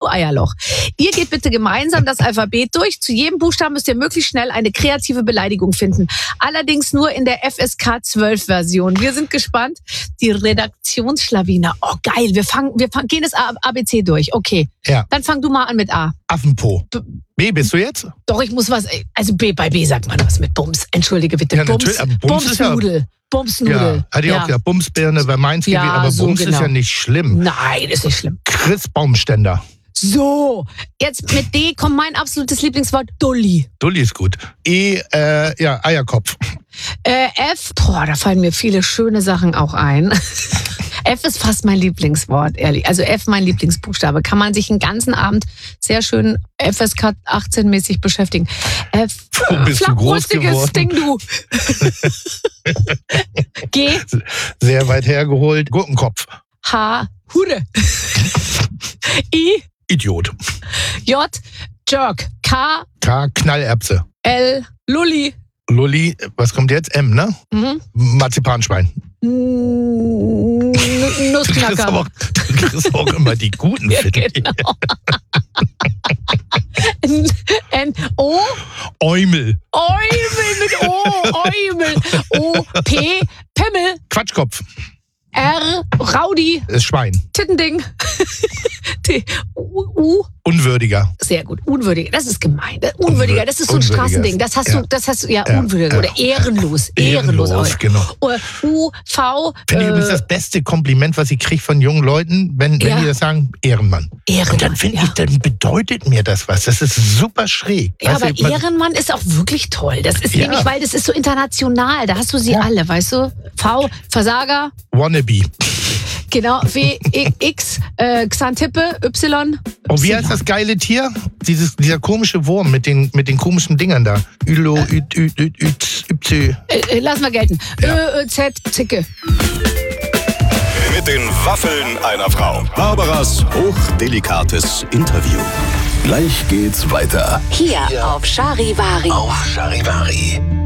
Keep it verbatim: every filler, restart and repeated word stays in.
Eierloch. Ihr geht bitte gemeinsam das Alphabet durch. Zu jedem Buchstaben müsst ihr möglichst schnell eine kreative Beleidigung finden. Allerdings nur in der F S K zwölf Version. Wir sind gespannt. Die Redaktionsschlawiner. Oh, geil. Wir fangen, wir fangen, gehen das A B C durch. Okay. Ja. Dann fang du mal an mit A. Affenpo. B, bist du jetzt? Doch, ich muss was. Also B, bei B sagt man was mit Bums. Entschuldige bitte. Ja, Bums, natürlich, aber Bums ist ja- Bumsnudel. Bumsnudel. Ja, hatte ich Ja. auch gesagt. Bumsbirne bei Mainz Ja, gewesen, aber so Bums genau. ist ja nicht schlimm. Nein, ist nicht schlimm. Chris Baumständer. So, jetzt mit D kommt mein absolutes Lieblingswort, Dulli. Dulli ist gut. E, äh, ja, Eierkopf. Äh, F, boah, da fallen mir viele schöne Sachen auch ein. F ist fast mein Lieblingswort, ehrlich. Also F mein Lieblingsbuchstabe. Kann man sich den ganzen Abend sehr schön F S K achtzehn-mäßig beschäftigen. F, Wo bist du groß flachbrustiges geworden? Ding, du. G, Sehr weit hergeholt. Gurkenkopf. H, Hure. I, Idiot. J, Jerk. K, K, Knallerbse. L, Lulli. Lulli, was kommt jetzt? M, ne? Mhm. Marzipanschwein. N- Du kriegst Nussknacker. aber du kriegst auch immer die guten, Ja, finde ich. genau. N, N, O, Eumel. Eumel mit O, Eumel. O, P, Pimmel. Quatschkopf. R, Raudi, Das Schwein. Tittending. T, U, U, Unwürdiger. sehr gut. Unwürdiger, das ist gemein. Unwürdiger, das ist so ein Unwürdiger. Straßending. Das hast Ja. du, das hast du, ja, Ja. unwürdiger Ja. oder ehrenlos. Ehrenlos. Ehrenlos, auch. genau. Oder U, V, Finde ich äh, übrigens das beste Kompliment, was ich kriege von jungen Leuten, wenn, wenn Ja. die das sagen, Ehrenmann. Ehrenmann. Und dann finde ja. ich, dann bedeutet mir das was. Das ist super schräg. Ja, Weißt aber du, man- Ehrenmann ist auch wirklich toll. Das ist Ja. nämlich, weil das ist so international. Da hast du sie Ja. alle, weißt du? V, Versager, Wannabe. genau, W, X, äh, Xantippe, Y. Und wie heißt das geile Tier? Dieses, dieser komische Wurm mit den, mit den komischen Dingern da. Ülo, Ü, Ü, Ü, Ü, Ü, Äh, äh, lass mal gelten. Ja. Ö, Ö, Z, Zicke. Mit den Waffeln einer Frau. Barbaras hochdelikates Interview. Gleich geht's weiter. Hier auf Charivari. Auf Charivari.